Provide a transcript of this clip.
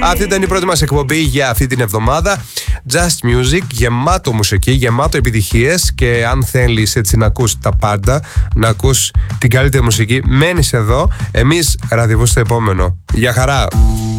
Αυτή ήταν η πρώτη μας εκπομπή για αυτή την εβδομάδα. Just Music, γεμάτο μουσική, γεμάτο επιτυχίες. Και αν θέλεις έτσι να ακούς τα πάντα, να ακούς την καλύτερη μουσική, μένεις εδώ. Εμείς ραντεβού στο επόμενο. Γεια χαρά!